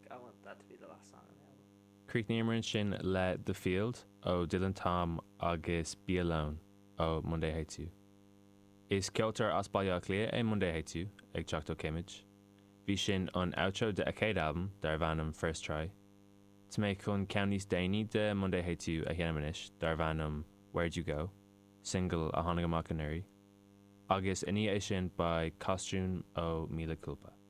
I want that to be the last song on the album. Creeknímarin sin le The Field ó Dylan Tom agus Be Alone ó Monday Hates You. Is ceoltar aspailteach lia é Monday Hates You ag teachtó Cambridge. Bhí sin an outro de Acade album dar bhanam First Try. To make chun ceanníos daoine de Monday Hates You a dhéanamhanis dar bhanam Where'd You Go, single a tháinig amach an éirí. Agus iní é sin by Costume ó Mila Culpa.